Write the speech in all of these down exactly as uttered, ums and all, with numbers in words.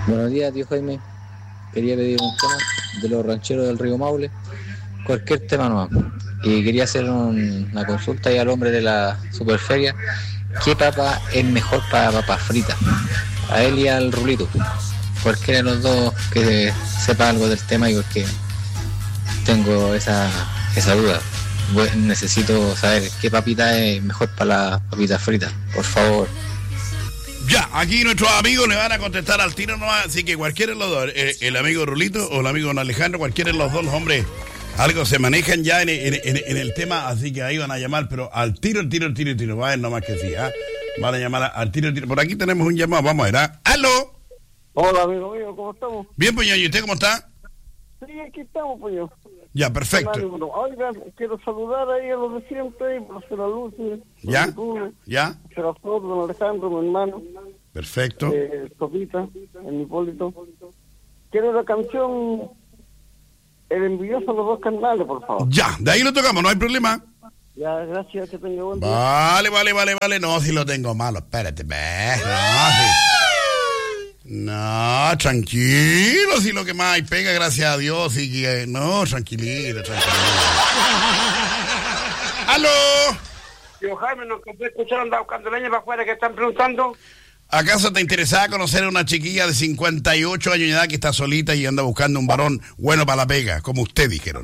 Buenos días, tío Jaime. Quería pedir un tema de los rancheros del río Maule, cualquier tema nomás. Y quería hacer un, una consulta ahí al hombre de la superferia. ¿Qué papa es mejor para papas fritas? A él y al Rulito. Cualquiera de los dos que sepa algo del tema, y porque tengo esa, esa duda. Bueno, necesito saber qué papita es mejor para las papitas fritas, por favor. Ya, aquí nuestros amigos le van a contestar al tiro nomás, así que cualquiera de los dos, el, el amigo Rulito o el amigo Don Alejandro, cualquiera de los dos, los hombres, algo se manejan ya en, en, en, en el tema, así que ahí van a llamar, pero al tiro, el tiro, el tiro, el tiro, va a ver nomás que sí, ¿ah? Van a llamar al tiro, el tiro. Por aquí tenemos un llamado, vamos a ver, ¿ah? ¡Aló! Hola, amigo mío, ¿cómo estamos? Bien, pues, ¿y usted cómo está? Sí, aquí estamos, pues yo. Ya, perfecto. Oiga, quiero saludar ahí a los de siempre, a hacer la luz, ¿Ya? ¿Ya? hacer la foto, don Alejandro, mi hermano. Perfecto. Eh, Sopita, el Hipólito. Quiero la canción El Envidioso a los dos canales, por favor. Ya, de ahí lo tocamos, no hay problema. Ya, gracias, que tenga buen día. Vale, vale, vale, vale. No, si lo tengo malo, espérate, ve. No, si... no, tranquilo, si lo que más hay pega, gracias a Dios, y que... no, tranquilito, tranquilito. ¡Aló! Tío Jaime, nos escucharon la candoleña para afuera que están preguntando. ¿Acaso te interesaba conocer a una chiquilla de cincuenta y ocho años de edad que está solita y anda buscando un varón bueno para la pega, como usted dijeron?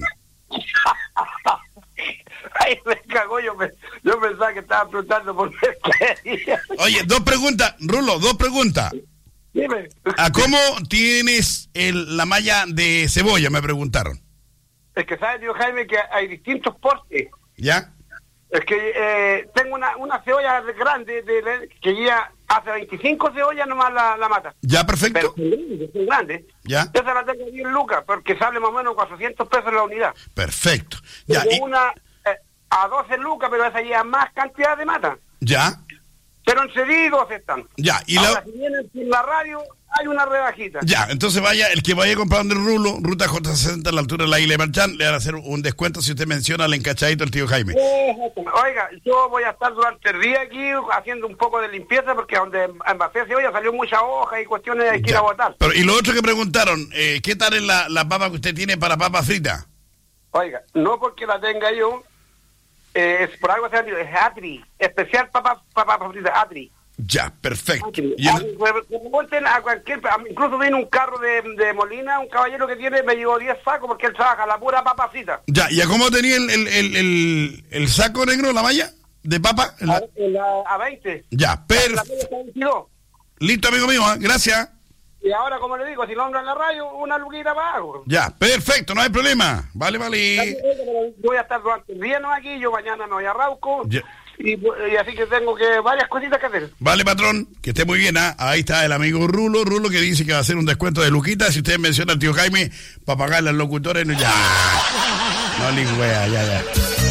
Ay, me cagó, yo, me, yo pensaba que estaba preguntando por qué. Oye, dos preguntas, Rulo, dos preguntas. Dime. ¿A cómo tienes el, la malla de cebolla? Me preguntaron. Es que sabes, tío Jaime, que hay distintos portes. ¿Ya? Es que eh, tengo una, una cebolla grande de, de, que ya hace veinticinco cebollas nomás la, la mata. Ya, perfecto. Pero es grande. Ya. Esa la tengo diez lucas, porque sale más o menos cuatrocientos pesos la unidad. Perfecto. Ya, Tengo y... una eh, a doce lucas, pero esa ya más cantidad de mata. Ya. Pero en C D dos están. Ya, y ahora, la... si vienen sin la radio, hay una rebajita. Ya, entonces vaya, el que vaya a comprar donde el Rulo, ruta J sesenta a la altura de la isla de Marchán, le van a hacer un descuento si usted menciona al encachadito del tío Jaime. Oiga, yo voy a estar durante el día aquí haciendo un poco de limpieza, porque donde envasé cebolla salió mucha hoja y cuestiones de que ir a botar. Pero, y lo otro que preguntaron, eh, ¿qué tal es la, la papa que usted tiene para papa frita? Oiga, no porque la tenga yo, eh, es por algo se llama, es Atri, especial papa, papa, papa frita, Atri. Ya, perfecto. Y el... a cualquier, incluso viene un carro de, de Molina, un caballero que tiene, me llevó diez sacos porque él trabaja la pura papa frita. Ya, ¿y a cómo tenía el, el, el, el, el saco negro, la malla de papa? La... A, la, a veinte. Ya, perfecto. Listo, amigo mío, ¿eh? Gracias. Y ahora, como le digo, si nombran en la radio, una luquita para abajo. Ya, perfecto, no hay problema. Vale, vale. Voy a estar durante el día no aquí, yo mañana me voy a Rauco. Ya. Y, y así que tengo que varias cositas que hacer. Vale, patrón, que esté muy bien, ¿eh? Ahí está el amigo Rulo, Rulo que dice que va a hacer un descuento de luquita. Si usted menciona al tío Jaime para pagarle al locutor, no, ya. No lingüea, ya, ya.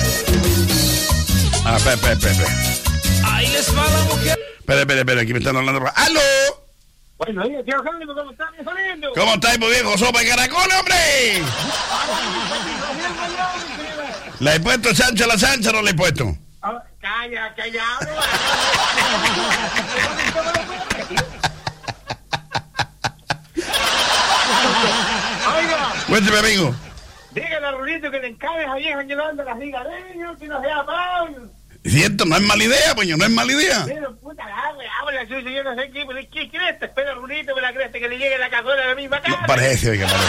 Ah, espera, espera, espera. Ahí les va la mujer. Espera, espera, espera, aquí me están hablando. ¡Aló! Bueno, oye, tío Jaime, ¿cómo estás, mi saliendo? ¿Cómo estáis, muy viejo? ¡Sopa y caracol, hombre! ¿Le he puesto chancho a la chancha o no le he puesto? Oh, calla, calla, Oiga. Cuénteme, amigo. Dígale a Rulito que le encabe a vieja que no anda las ligareñas, que no sea Pablo. Cierto, no es mala idea, puño, no es mala idea. Pero puta la wea, habla suyo, yo no sé qué, pero ¿qué cresta? Espera Rulito, me la cresta que le llegue la cazuela a la misma cara. No, parece, oiga, parece.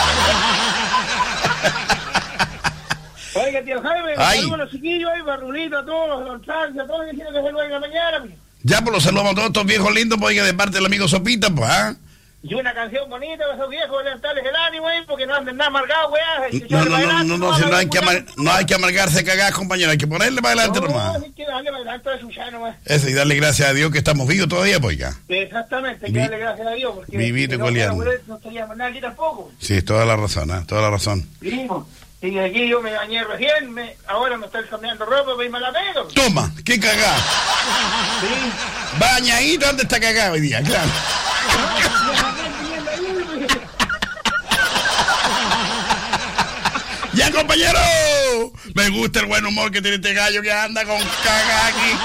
Oiga, tío Jaime, Ay. saludos a los chiquillos ahí, para Rulito, a todos los González, a todos los vecinos que se vuelven mañana. Pues. Ya, pues los saludamos a todos estos viejos lindos, pues, oiga, de parte del amigo Sopita, pues, ¿ah? Y una canción bonita para esos viejos, levantarles el ánimo, ¿eh? Porque no anden nada amargados, weá. No, no, no, no, no, si no, hay que amar, no hay que amargarse cagadas, compañero, hay que ponerle para adelante no, nomás. No, hay que darle para adelante de su ya nomás. Eso, y darle gracias a Dios que estamos vivos todavía, pues, ya. Exactamente, hay que Vi, darle gracias a Dios, porque vivito y si no, coleando. no estaríamos nada aquí tampoco. Sí, toda la razón, ¿eh? Toda la razón. Vimos. Y aquí yo me bañé recién, me, ahora me estoy cambiando ropa, pues me la pego. Toma, qué cagada. Sí. Bañadito, ¿dónde está cagado hoy día? Claro. Ya, compañero, me gusta el buen humor que tiene este gallo que anda con caga aquí.